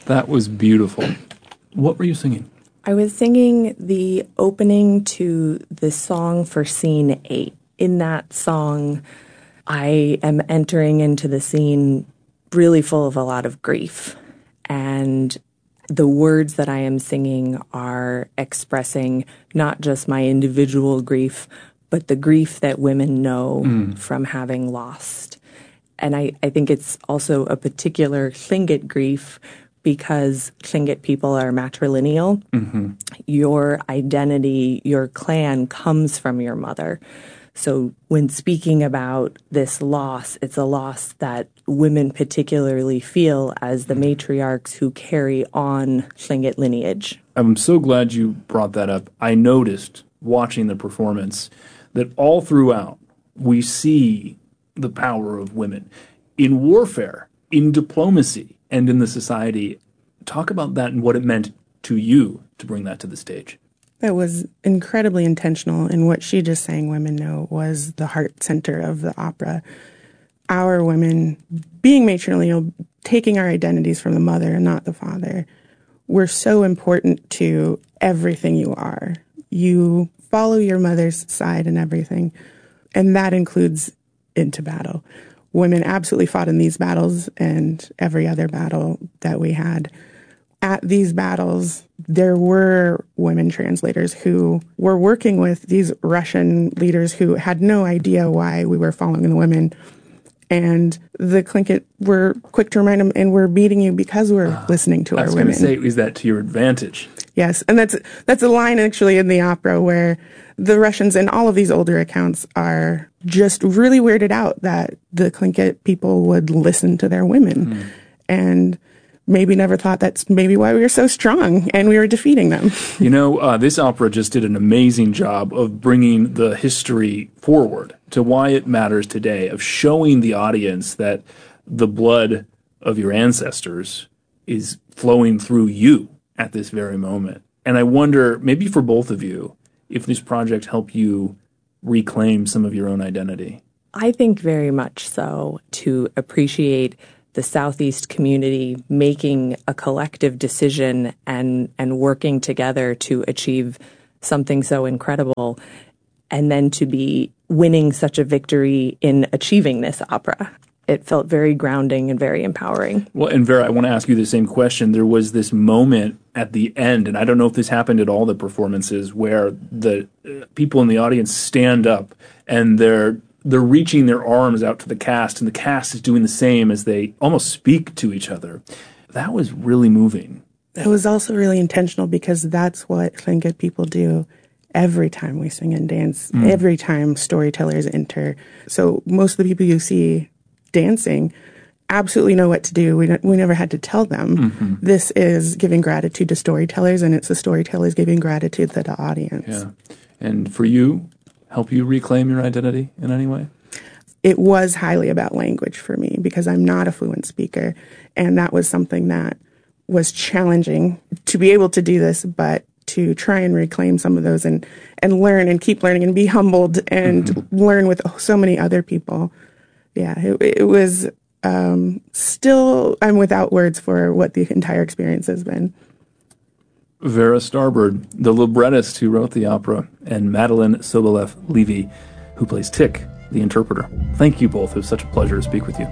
That was beautiful. What were you singing? I was singing the opening to the song for Scene 8. In that song, I am entering into the scene really full of a lot of grief. And the words that I am singing are expressing not just my individual grief, but the grief that women know from having lost. And I think it's also a particular Tlingit grief because Tlingit people are matrilineal. Mm-hmm. Your identity, your clan comes from your mother. So when speaking about this loss, it's a loss that women particularly feel as the matriarchs who carry on Tlingit lineage. I'm so glad you brought that up. I noticed watching the performance that all throughout we see the power of women in warfare, in diplomacy, and in the society. Talk about that and what it meant to you to bring that to the stage. That was incredibly intentional, and what she just sang, Women Know, was the heart center of the opera. Our women, being matrilineal, taking our identities from the mother and not the father, we're so important to everything you are. You follow your mother's side in everything, and that includes into battle. Women absolutely fought in these battles and every other battle that we had. At these battles, there were women translators who were working with these Russian leaders who had no idea why we were following the women. And the Tlingit were quick to remind them, and we're beating you because we're listening to our women. I was going to say, is that to your advantage? Yes, and that's a line actually in the opera where the Russians in all of these older accounts are just really weirded out that the Tlingit people would listen to their women. And maybe never thought that's maybe why we were so strong and we were defeating them. You know, this opera just did an amazing job of bringing the history forward to why it matters today, of showing the audience that the blood of your ancestors is flowing through you at this very moment. And I wonder, maybe for both of you, if this project helped you reclaim some of your own identity. I think very much so, to appreciate the Southeast community making a collective decision and working together to achieve something so incredible, and then to be winning such a victory in achieving this opera. It felt very grounding and very empowering. Well, and Vera, I want to ask you the same question. There was this moment at the end, and I don't know if this happened at all the performances, where the people in the audience stand up and they're reaching their arms out to the cast, and the cast is doing the same as they almost speak to each other. That was really moving. It was also really intentional because that's what Tlingit people do every time we sing and dance, every time storytellers enter. So most of the people you see dancing absolutely know what to do. We never had to tell them. This is giving gratitude to storytellers, and it's the storytellers giving gratitude to the audience. Yeah. And for you, help you reclaim your identity in any way? It was highly about language for me because I'm not a fluent speaker, and that was something that was challenging to be able to do this, but to try and reclaim some of those and learn and keep learning and be humbled and learn with so many other people. Yeah, it was still, I'm without words for what the entire experience has been. Vera Starbird, the librettist who wrote the opera, and Madeline Sobolev-Levy, who plays Tick, the interpreter. Thank you both. It was such a pleasure to speak with you.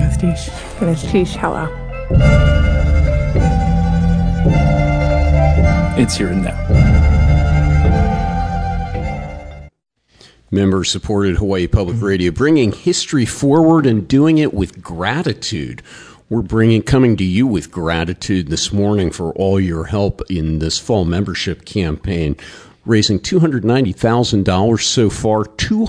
It's Here and Now. Member-supported Hawaii Public Radio, bringing history forward and doing it with gratitude. We're coming to you with gratitude this morning for all your help in this fall membership campaign, raising $290,000 so far,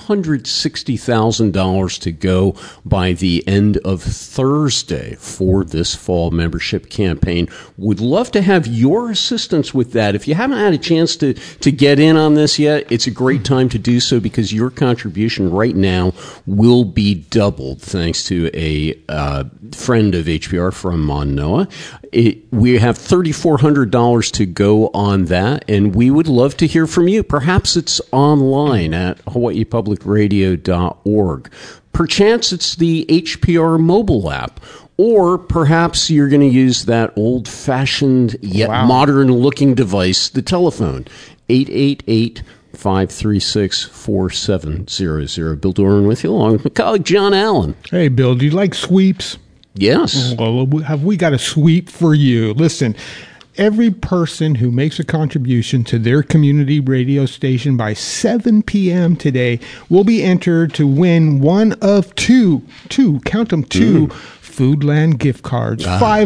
$260,000 to go by the end of Thursday for this fall membership campaign. Would love to have your assistance with that. If you haven't had a chance to get in on this yet, it's a great time to do so because your contribution right now will be doubled thanks to a friend of HPR from Manoa. We have $3,400 to go on that, and we would love to hear from you. Perhaps it's online at hawaiipublicradio.org. Perchance it's the HPR mobile app, or perhaps you're going to use that old-fashioned yet modern-looking device, the telephone, 888-536-4700. Bill Doran with you, along with my colleague John Allen. Hey, Bill, do you like sweeps? Yes. Well, have we got a sweep for you? Listen, every person who makes a contribution to their community radio station by 7 p.m. today will be entered to win one of two, count them, two Foodland gift cards.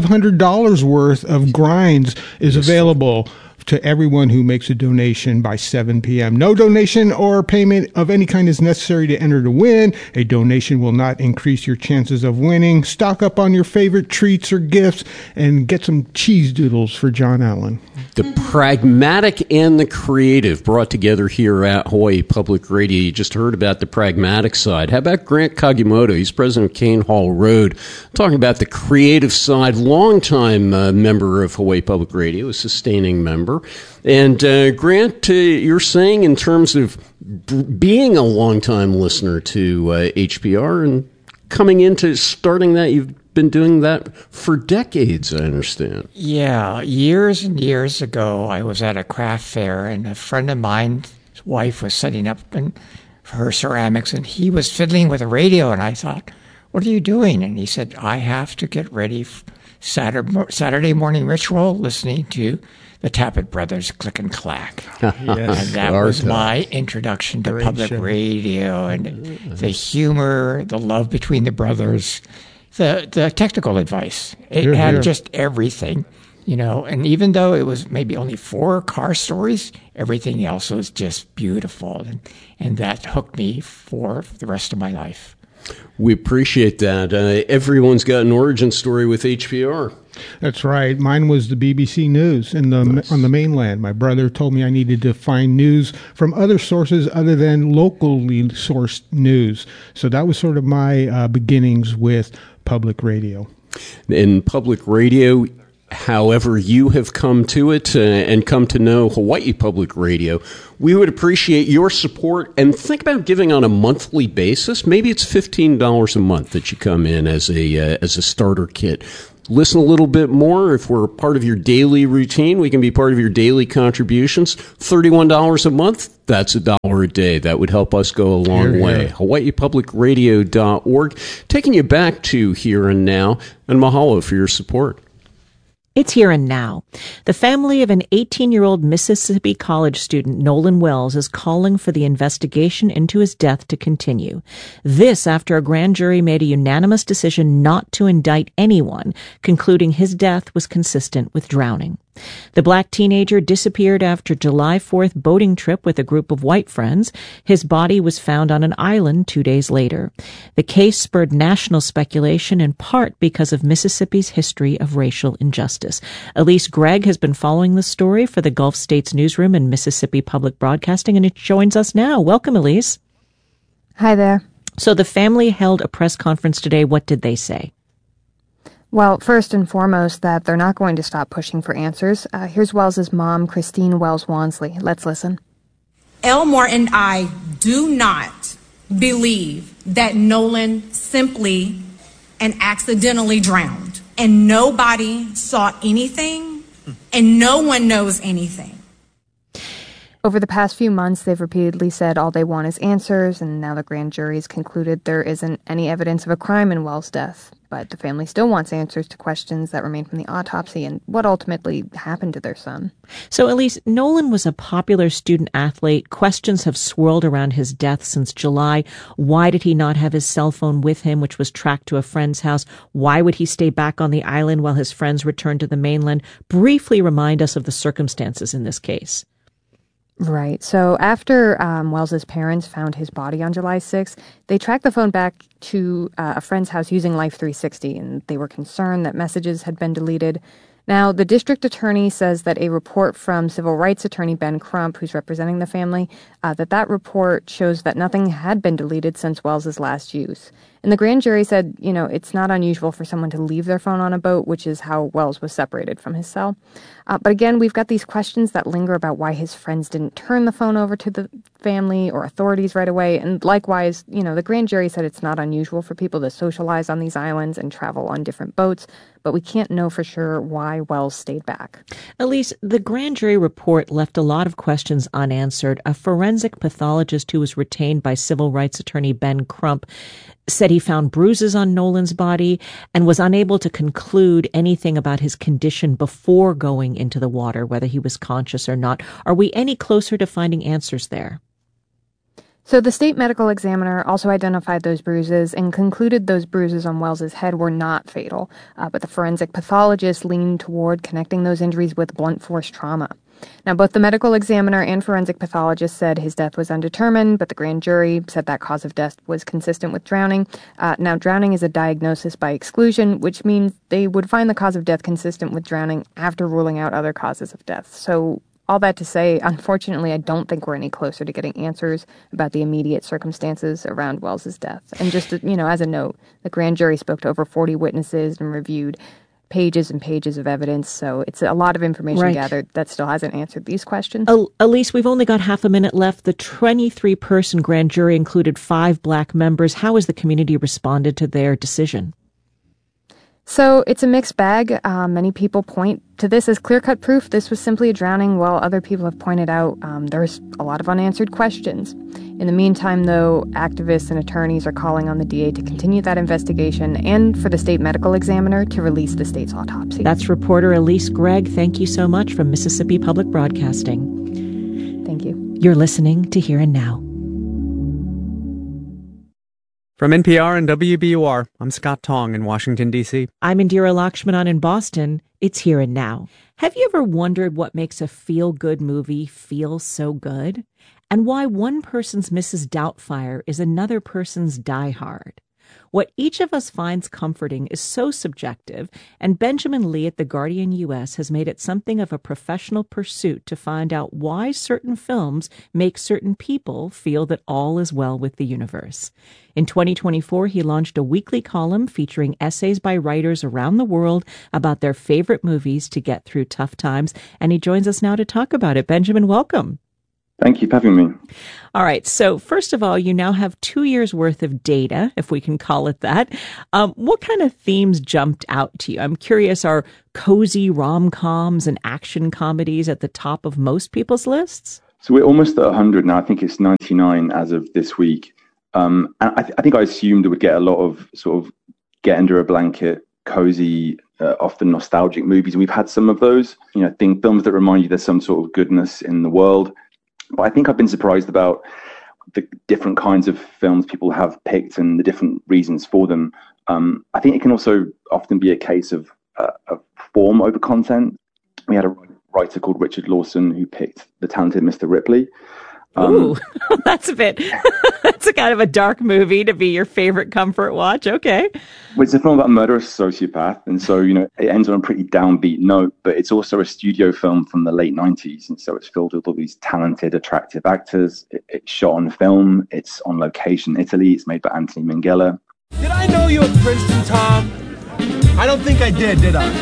$500 worth of grinds is available to everyone who makes a donation by 7 p.m. No donation or payment of any kind is necessary to enter to win. A donation will not increase your chances of winning. Stock up on your favorite treats or gifts and get some cheese doodles for John Allen. The pragmatic and the creative brought together here at Hawaii Public Radio. You just heard about the pragmatic side. How about Grant Kagimoto? He's president of Kane Hall Road. Talking about the creative side, longtime member of Hawaii Public Radio, a sustaining member. And Grant, you're saying in terms of being a longtime listener to HPR and coming into starting that, you've been doing that for decades, I understand. Yeah, years and years ago, I was at a craft fair, and a friend of mine's wife was setting up her ceramics, and he was fiddling with a radio, and I thought, what are you doing? And he said, I have to get ready for Saturday morning ritual listening to the Tappet Brothers Click and Clack. Yes. And that was my introduction to public radio, and the humor, the love between the brothers, the technical advice. It had just everything, and even though it was maybe only 4 car stories, everything else was just beautiful. And that hooked me for the rest of my life. We appreciate that. Everyone's got an origin story with HPR. That's right. Mine was the BBC News on the mainland. My brother told me I needed to find news from other sources other than locally sourced news. So that was sort of my beginnings with public radio. In public radio, however you have come to it and come to know Hawaii Public Radio, we would appreciate your support, and think about giving on a monthly basis. Maybe it's $15 a month that you come in as a starter kit. Listen a little bit more. If we're part of your daily routine, we can be part of your daily contributions. $31 a month, that's $1 a day. That would help us go a long way. HawaiiPublicRadio.org. Taking you back to here and now, and mahalo for your support. It's here and now. The family of an 18-year-old Mississippi college student, Nolan Wells, is calling for the investigation into his death to continue. This after a grand jury made a unanimous decision not to indict anyone, concluding his death was consistent with drowning. The black teenager disappeared after July 4th boating trip with a group of white friends. His body was found on an island 2 days later. The case spurred national speculation in part because of Mississippi's history of racial injustice. Elise Gregg has been following the story for the Gulf States Newsroom and Mississippi Public Broadcasting, and it joins us now. Welcome, Elise. Hi there. So the family held a press conference today. What did they say? Well, first and foremost, that they're not going to stop pushing for answers. Here's Wells's mom, Christine Wells Wansley. Let's listen. Elmore and I do not believe that Nolan simply and accidentally drowned. And nobody saw anything, and no one knows anything. Over the past few months, they've repeatedly said all they want is answers, and now the grand jury's concluded there isn't any evidence of a crime in Wells' death. But the family still wants answers to questions that remain from the autopsy and what ultimately happened to their son. So, Elise, Nolan was a popular student athlete. Questions have swirled around his death since July. Why did he not have his cell phone with him, which was tracked to a friend's house? Why would he stay back on the island while his friends returned to the mainland? Briefly remind us of the circumstances in this case. Right. So after Wells's parents found his body on July 6th, they tracked the phone back to a friend's house using Life 360, and they were concerned that messages had been deleted. Now, the district attorney says that a report from civil rights attorney Ben Crump, who's representing the family, that report shows that nothing had been deleted since Wells's last use. And the grand jury said, it's not unusual for someone to leave their phone on a boat, which is how Wells was separated from his cell. But again, we've got these questions that linger about why his friends didn't turn the phone over to the family or authorities right away. And likewise, the grand jury said it's not unusual for people to socialize on these islands and travel on different boats, but we can't know for sure why Wells stayed back. Elise, the grand jury report left a lot of questions unanswered. A forensic pathologist who was retained by civil rights attorney Ben Crump said he found bruises on Nolan's body and was unable to conclude anything about his condition before going into the water, whether he was conscious or not. Are we any closer to finding answers there? So the state medical examiner also identified those bruises and concluded those bruises on Wells's head were not fatal, but the forensic pathologist leaned toward connecting those injuries with blunt force trauma. Now, both the medical examiner and forensic pathologist said his death was undetermined, but the grand jury said that cause of death was consistent with drowning. Now, drowning is a diagnosis by exclusion, which means they would find the cause of death consistent with drowning after ruling out other causes of death. So all that to say, unfortunately, I don't think we're any closer to getting answers about the immediate circumstances around Wells's death. And just, as a note, the grand jury spoke to over 40 witnesses and reviewed pages and pages of evidence. So it's a lot of information gathered that still hasn't answered these questions. Elise, we've only got half a minute left. The 23-person grand jury included 5 black members. How has the community responded to their decision? So it's a mixed bag. Many people point to this as clear-cut proof this was simply a drowning, while other people have pointed out there's a lot of unanswered questions. In the meantime, though, activists and attorneys are calling on the DA to continue that investigation and for the state medical examiner to release the state's autopsy. That's reporter Elise Gregg. Thank you so much from Mississippi Public Broadcasting. Thank you. You're listening to Here and Now. From NPR and WBUR, I'm Scott Tong in Washington, D.C. I'm Indira Lakshmanan in Boston. It's Here and Now. Have you ever wondered what makes a feel-good movie feel so good? And why one person's Mrs. Doubtfire is another person's Die Hard? What each of us finds comforting is so subjective, and Benjamin Lee at The Guardian U.S. has made it something of a professional pursuit to find out why certain films make certain people feel that all is well with the universe. In 2024, he launched a weekly column featuring essays by writers around the world about their favorite movies to get through tough times, and he joins us now to talk about it. Benjamin, welcome. Thank you for having me. All right. So first of all, you now have 2 years worth of data, if we can call it that. What kind of themes jumped out to you? I'm curious, are cozy rom-coms and action comedies at the top of most people's lists? So we're almost at 100 now. I think it's 99 as of this week. And I think I assumed it would get a lot of sort of get under a blanket, cozy, often nostalgic movies. And we've had some of those, films that remind you there's some sort of goodness in the world. But I think I've been surprised about the different kinds of films people have picked and the different reasons for them. I think it can also often be a case of form over content. We had a writer called Richard Lawson who picked The Talented Mr. Ripley. Ooh, that's that's a kind of a dark movie to be your favorite comfort watch. Okay. Well, it's a film about a murderous sociopath. And so, it ends on a pretty downbeat note, but it's also a studio film from the late 90s. And so it's filled with all these talented, attractive actors. It's shot on film. It's on location in Italy. It's made by Anthony Minghella. Did I know you at Princeton, Tom? I don't think I did I?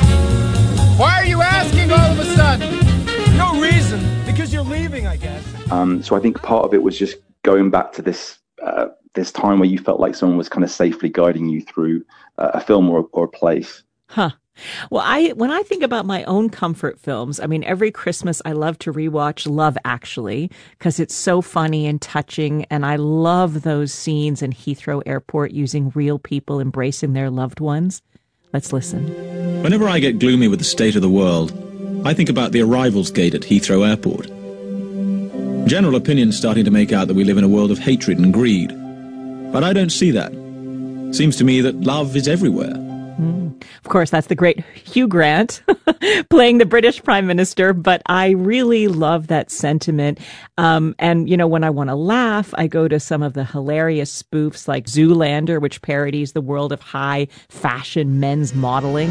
Why are you asking all of a sudden? No reason. Because you're leaving, I guess. So I think part of it was just going back to this time where you felt like someone was kind of safely guiding you through a film or a place. Huh. Well, when I think about my own comfort films, I mean, every Christmas I love to rewatch Love Actually because it's so funny and touching, and I love those scenes in Heathrow Airport using real people embracing their loved ones. Let's listen. Whenever I get gloomy with the state of the world, I think about the arrivals gate at Heathrow Airport. General opinion's starting to make out that we live in a world of hatred and greed. But I don't see that. Seems to me that love is everywhere. Of course, that's the great Hugh Grant playing the British Prime Minister, but I really love that sentiment. And, when I want to laugh, I go to some of the hilarious spoofs like Zoolander, which parodies the world of high fashion men's modeling.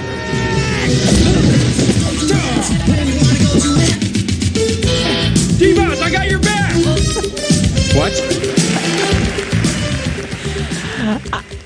D-Boss, I got your back! What?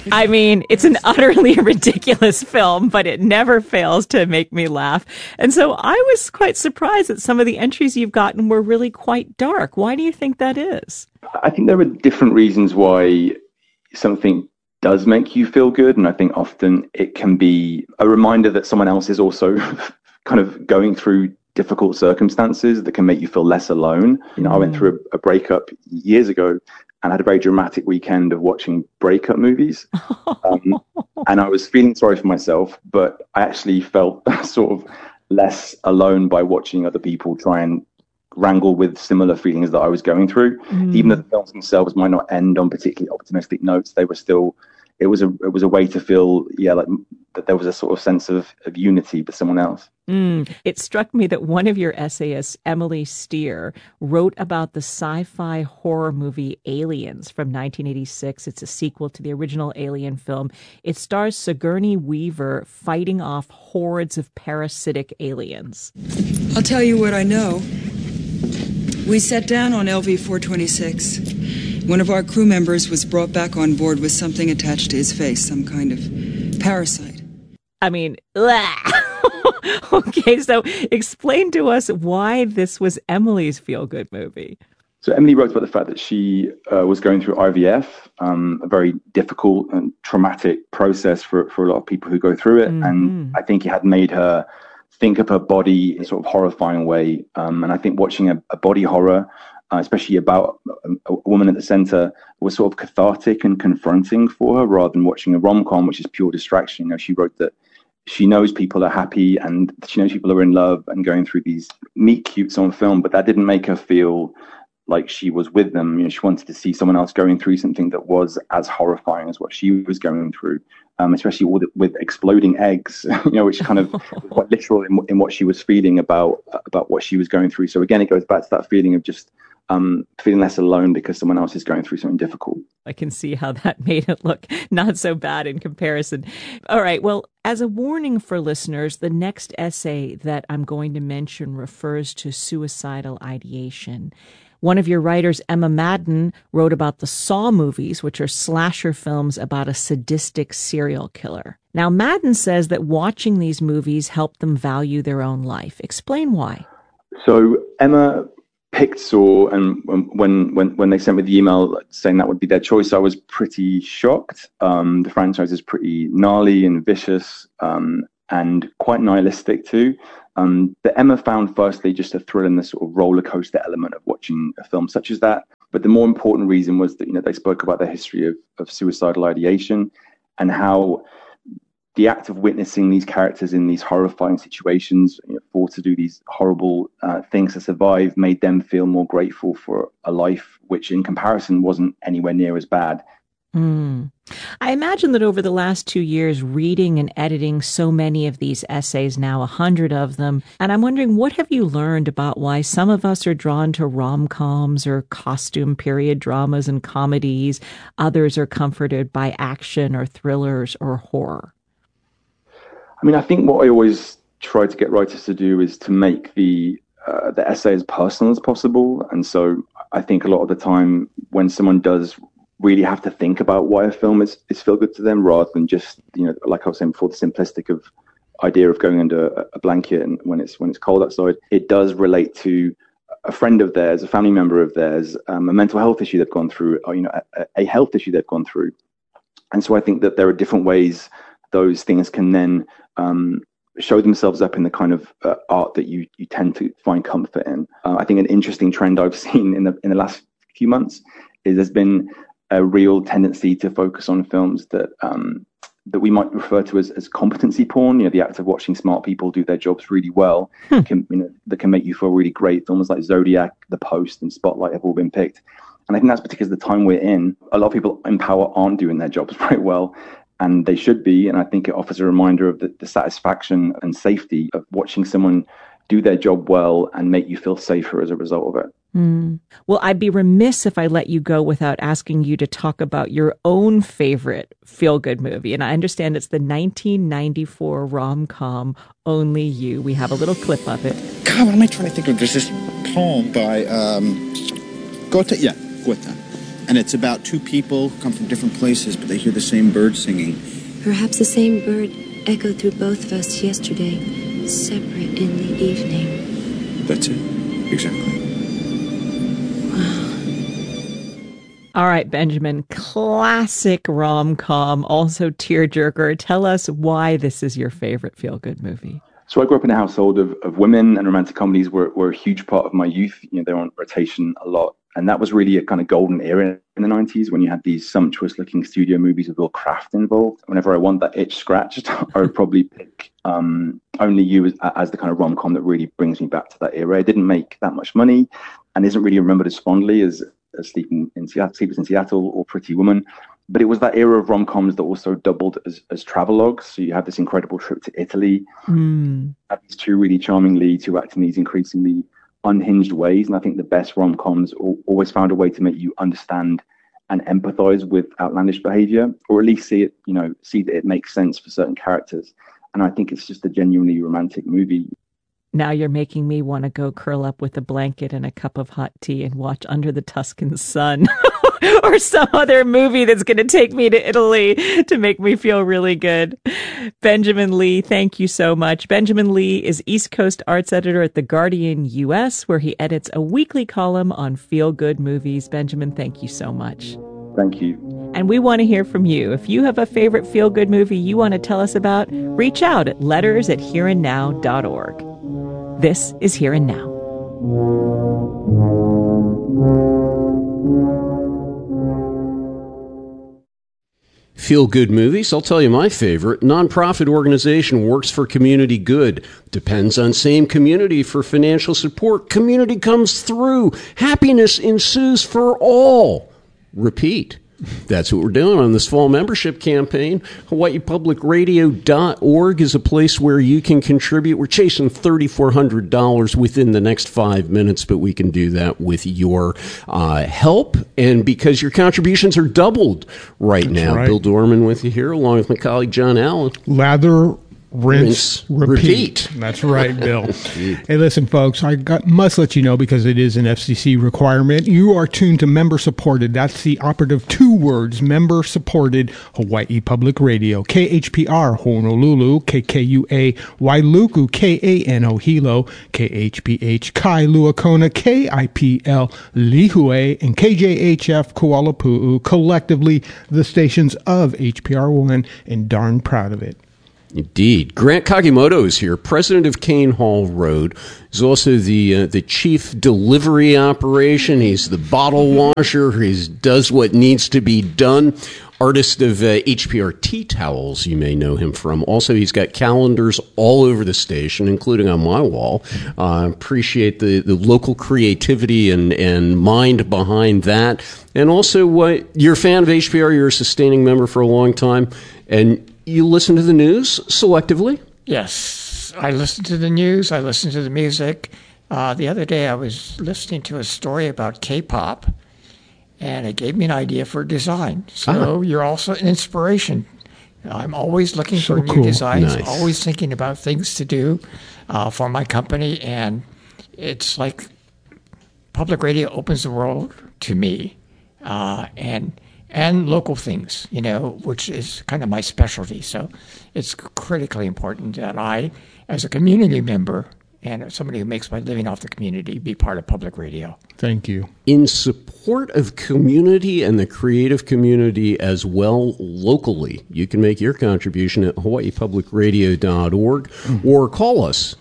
I mean, it's an utterly ridiculous film, but it never fails to make me laugh. And so I was quite surprised that some of the entries you've gotten were really quite dark. Why do you think that is? I think there are different reasons why something does make you feel good. And I think often it can be a reminder that someone else is also kind of going through difficult circumstances that can make you feel less alone. You know, I went through a breakup years ago and had a very dramatic weekend of watching breakup movies. And I was feeling sorry for myself, but I actually felt sort of less alone by watching other people try and wrangle with similar feelings that I was going through. Even though the films themselves might not end on particularly optimistic notes, they were still, it was a way to feel, like that there was a sort of sense of unity with someone else. It struck me that one of your essayists, Emily Steer, wrote about the sci-fi horror movie Aliens from 1986. It's a sequel to the original Alien film. It stars Sigourney Weaver fighting off hordes of parasitic aliens. I'll tell you what I know. We sat down on LV-426. One of our crew members was brought back on board with something attached to his face, some kind of parasite. I mean, okay, so explain to us why this was Emily's feel-good movie. So Emily wrote about the fact that she was going through IVF, a very difficult and traumatic process for a lot of people who go through it. And I think it had made her think of her body in a sort of horrifying way. And I think watching a body horror, especially about a woman at the center, was sort of cathartic and confronting for her rather than watching a rom-com, which is pure distraction. You know, she wrote that she knows people are happy and she knows people are in love and going through these meet cutes on film, but that didn't make her feel like she was with them. You know, she wanted to see someone else going through something that was as horrifying as what she was going through, especially with exploding eggs, you know, which kind of quite literal in what she was feeling about what she was going through. So again, it goes back to that feeling of just feeling less alone because someone else is going through something difficult. I can see how that made it look not so bad in comparison. All right. Well, as a warning for listeners, the next essay that I'm going to mention refers to suicidal ideation. One of your writers, Emma Madden, wrote about the Saw movies, which are slasher films about a sadistic serial killer. Now, Madden says that watching these movies helped them value their own life. Explain why. So Emma picked Saw, and when they sent me the email saying that would be their choice, I was pretty shocked. The franchise is pretty gnarly and vicious, and quite nihilistic too. But Emma found firstly just a thrill in the sort of roller coaster element of watching a film such as that. But the more important reason was that, you know, they spoke about the history of suicidal ideation and how the act of witnessing these characters in these horrifying situations, you know, forced to do these horrible things to survive, made them feel more grateful for a life which in comparison wasn't anywhere near as bad. I imagine that over the last 2 years, reading and editing so many of these essays, now 100 of them, and I'm wondering, what have you learned about why some of us are drawn to rom-coms or costume period dramas and comedies, others are comforted by action or thrillers or horror? I mean, I think what I always try to get writers to do is to make the essay as personal as possible. And so I think a lot of the time when someone does really have to think about why a film is feel good to them, rather than just, you know, like I was saying before, the simplistic of idea of going under a blanket and when it's cold outside, it does relate to a friend of theirs, a family member of theirs, a mental health issue they've gone through, or, you know, a health issue they've gone through. And so I think that there are different ways those things can then show themselves up in the kind of art that you tend to find comfort in. I think an interesting trend I've seen in the last few months is there's been a real tendency to focus on films that we might refer to as competency porn. You know, the act of watching smart people do their jobs really well that can make you feel really great. Films like Zodiac, The Post, and Spotlight have all been picked. And I think that's because of the time we're in. A lot of people in power aren't doing their jobs very well, and they should be. And I think it offers a reminder of the satisfaction and safety of watching someone do their job well and make you feel safer as a result of it. Well, I'd be remiss if I let you go without asking you to talk about your own favorite feel-good movie. And I understand it's the 1994 rom-com Only You. We have a little clip of it. God, what am I trying to think of? There's this poem by Goethe. Yeah, Goethe. And it's about two people come from different places, but they hear the same bird singing. Perhaps the same bird echoed through both of us yesterday, separate in the evening. That's it. Exactly. All right, Benjamin, classic rom-com, also tearjerker. Tell us why this is your favorite feel-good movie. So I grew up in a household of women, and romantic comedies were a huge part of my youth. They're on rotation a lot. And that was really a kind of golden era in the 90s when you had these sumptuous-looking studio movies with Will Craft involved. Whenever I want that itch scratched, I would probably pick Only You as the kind of rom-com that really brings me back to that era. It didn't make that much money and isn't really remembered as fondly as Sleepless in Seattle or Pretty Woman. But it was that era of rom-coms that also doubled as travelogues. So you have this incredible trip to Italy. Have these two really charming leads who act in these increasingly unhinged ways. And I think the best rom-coms always found a way to make you understand and empathize with outlandish behavior, or at least see that it makes sense for certain characters. And I think it's just a genuinely romantic movie. Now you're making me want to go curl up with a blanket and a cup of hot tea and watch Under the Tuscan Sun or some other movie that's going to take me to Italy to make me feel really good. Benjamin Lee, thank you so much. Benjamin Lee is East Coast arts editor at The Guardian US, where he edits a weekly column on feel-good movies. Benjamin, thank you so much. Thank you. And we want to hear from you. If you have a favorite feel-good movie you want to tell us about, reach out at letters@hereandnow.org. This is Here and Now. Feel good movies? I'll tell you my favorite. Nonprofit organization works for community good. Depends on same community for financial support. Community comes through. Happiness ensues for all. Repeat. That's what we're doing on this fall membership campaign. HawaiiPublicRadio.org is a place where you can contribute. We're chasing $3,400 within the next 5 minutes, but we can do that with your help. And because your contributions are doubled right now. Right. Bill Dorman with you here, along with my colleague John Allen. Lather, rinse, repeat. That's right, Bill. Hey, listen, folks, must let you know, because it is an FCC requirement, you are tuned to member-supported. That's the operative 2 words, member-supported Hawaii Public Radio. KHPR, Honolulu, KKUA, Wailuku, KANO, Hilo, KHPH, Kailua Kona, KIPL, Lihue, and KJHF, Kuala Pu'u, collectively the stations of HPR1, and darn proud of it. Indeed. Grant Kagimoto is here, president of Kane Hall Road. He's also the chief delivery operation. He's the bottle washer. He does what needs to be done. Artist of HPR tea towels, you may know him from. Also, he's got calendars all over the station, including on my wall. Appreciate the local creativity and mind behind that. And also, you're a fan of HPR. You're a sustaining member for a long time. And you listen to the news selectively? Yes, I listen to the news. I listen to the music. The other day I was listening to a story about K-pop, and it gave me an idea for design. So You're also an inspiration. I'm always looking for new designs, always thinking about things to do for my company, and it's like public radio opens the world to me, and local things, which is kind of my specialty. So it's critically important that I, as a community member and somebody who makes my living off the community, be part of public radio. Thank you. In support of community and the creative community as well locally, you can make your contribution at hawaiipublicradio.org or call us.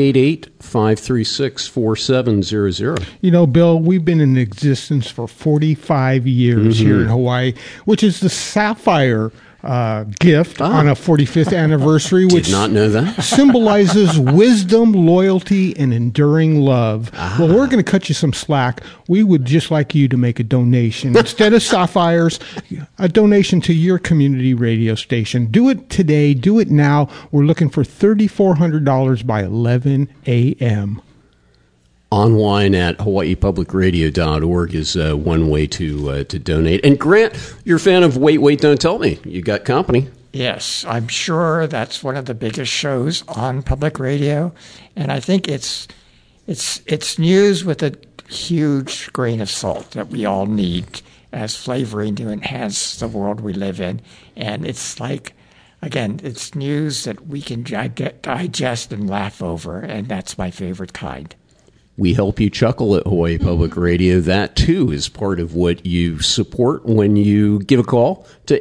888-536-4700. Bill, we've been in existence for 45 years here in Hawaii, which is the Sapphire gift on a 45th anniversary, which did not know that. symbolizes wisdom, loyalty, and enduring love. Well, we're going to cut you some slack. We would just like you to make a donation. Instead of sapphires, a donation to your community radio station. Do it today. Do it now. We're looking for $3,400 by 11 a.m. Online at hawaiipublicradio.org is one way to donate. And Grant, you're a fan of Wait, Don't Tell Me. You got company. Yes, I'm sure that's one of the biggest shows on public radio, and I think it's news with a huge grain of salt that we all need as flavoring to enhance the world we live in. And it's like, again, it's news that we can digest and laugh over, and that's my favorite kind. We help you chuckle at Hawaii Public Radio. That, too, is part of what you support when you give a call to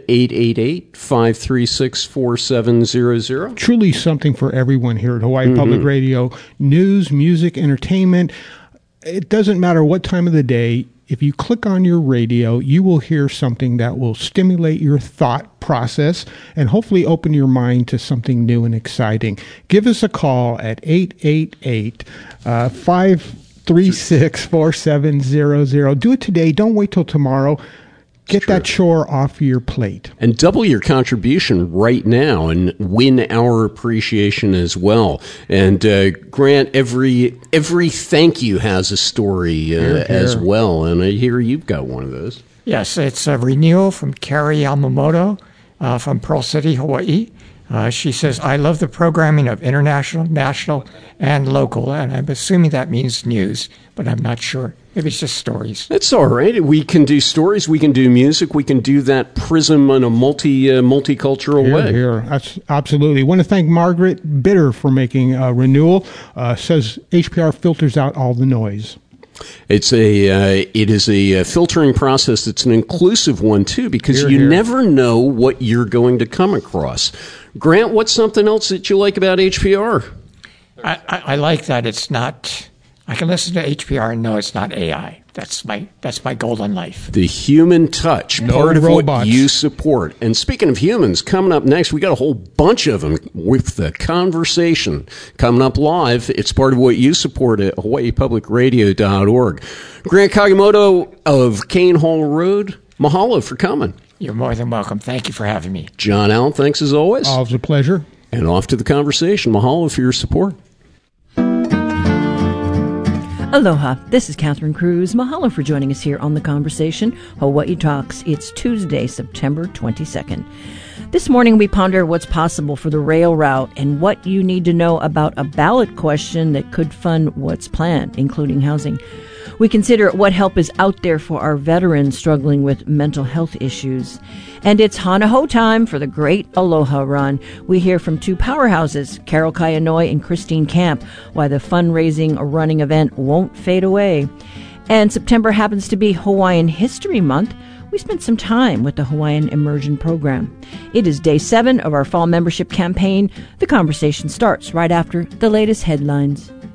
888-536-4700. Truly something for everyone here at Hawaii Public Radio. News, music, entertainment. It doesn't matter what time of the day. If you click on your radio, you will hear something that will stimulate your thought process and hopefully open your mind to something new and exciting. Give us a call at 888-536-4700. Do it today. Don't wait till tomorrow. Get that chore off your plate. And double your contribution right now and win our appreciation as well. And Grant, every thank you has a story as well. And I hear you've got one of those. Yes, it's a renewal from Carrie Yamamoto from Pearl City, Hawaii. She says, I love the programming of international, national, and local. And I'm assuming that means news, but I'm not sure. Maybe it's just stories. That's all right. We can do stories. We can do music. We can do that prism in a multicultural way. Here. That's absolutely. I want to thank Margaret Bitter for making a renewal. Says HPR filters out all the noise. It is a filtering process that's an inclusive one, too, because you never know what you're going to come across. Grant, what's something else that you like about HPR? I like that it's not... I can listen to HPR and know it's not AI. That's my goal in life. The human touch, part of what you support. And speaking of humans, coming up next, we got a whole bunch of them with the conversation coming up live. It's part of what you support at hawaiipublicradio.org. Grant Kagemoto of Kane Hall Road, mahalo for coming. You're more than welcome. Thank you for having me. John Allen, thanks as always. Always a pleasure. And off to the conversation. Mahalo for your support. Aloha, this is Catherine Cruz. Mahalo for joining us here on The Conversation, Hawaii Talks. It's Tuesday, September 22nd. This morning we ponder what's possible for the rail route and what you need to know about a ballot question that could fund what's planned, including housing. We consider what help is out there for our veterans struggling with mental health issues. And it's Hanaho time for the Great Aloha Run. We hear from two powerhouses, Carol Kayanoi and Christine Camp, why the fundraising running event won't fade away. And September happens to be Hawaiian History Month. We spent some time with the Hawaiian Immersion Program. It is day 7 of our fall membership campaign. The conversation starts right after the latest headlines.